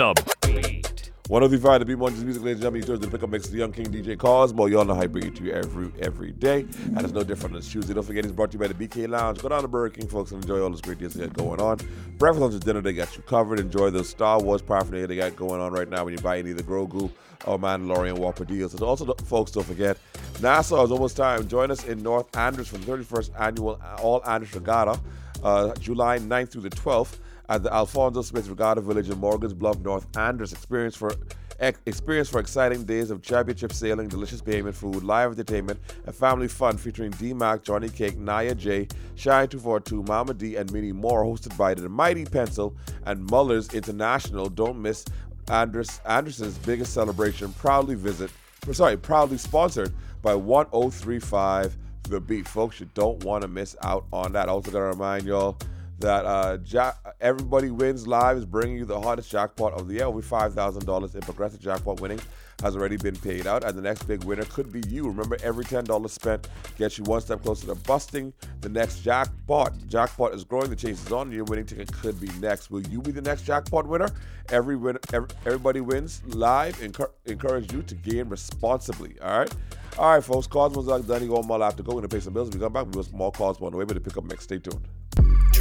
Beat. 103.5 The Beat Mondays Music, ladies and gentlemen. You Thursday to pick up mix the Young King DJ Cosmo. Y'all know how I bring it to you every day. And it's no different on this Tuesday. Don't forget, it's brought to you by the BK Lounge. Go down to Burger King, folks, and enjoy all this great deals they got going on. Breakfast, lunch, and dinner, they got you covered. Enjoy the Star Wars paraphernalia they got going on right now when you buy either Grogu or Mandalorian Whopper deals. And also, folks, don't forget, Nassau is almost time. Join us in North Andros for the 31st Annual All Andros Regatta, July 9th through the 12th. At the Alfonso Smith Regatta Village in Morgan's Bluff, North Andros. Experience for exciting days of championship sailing, delicious payment food, live entertainment, and family fun featuring D-Mac, Johnny Cake, Naya J, Shine 242, Mama D, and many more. Hosted by the Mighty Pencil and Mullers International. Don't miss Andros's biggest celebration. Proudly sponsored by 1035 The Beat. Folks, you don't want to miss out on that. Also got to remind y'all that Everybody Wins Live is bringing you the hottest jackpot of the year. Over $5,000 in progressive jackpot winnings has already been paid out, and the next big winner could be you. Remember, every $10 spent gets you one step closer to busting the next jackpot. Jackpot is growing, the chase is on, and your winning ticket could be next. Will you be the next jackpot winner? Everybody Wins Live encourage you to game responsibly. All right, folks. Cosmo's done. He got more left to go. We're going to pay some bills. When we come back, we'll have more Cosmo on the way, but to pick up next. Stay tuned.